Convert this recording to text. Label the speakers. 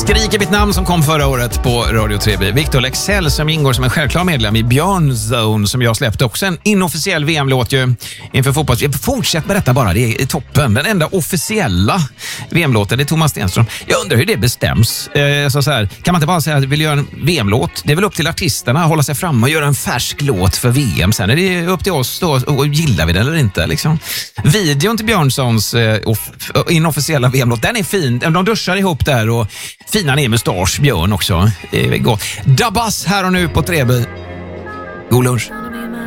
Speaker 1: Skriker mitt namn som kom förra året på Radio 3B. Victor Lexell som ingår som en självklar medlem i Björn Zone som jag släppte också en inofficiell VM-låt ju inför fotbolls. Fortsätt med detta bara, det är toppen. Den enda officiella VM-låten, det är Thomas Stenström. Jag undrar hur det bestäms. Så här, kan man inte bara säga att vi vill göra en VM-låt? Det är väl upp till artisterna att hålla sig fram och göra en färsk låt för VM. Sen är det upp till oss då, och gillar vi den eller inte liksom. Videon till Björn Zones inofficiella VM-låt, den är fin. De duschar ihop där och fina ner mustasch, Björn också. Det är gott. Dabas här och nu på 3B. God lunch.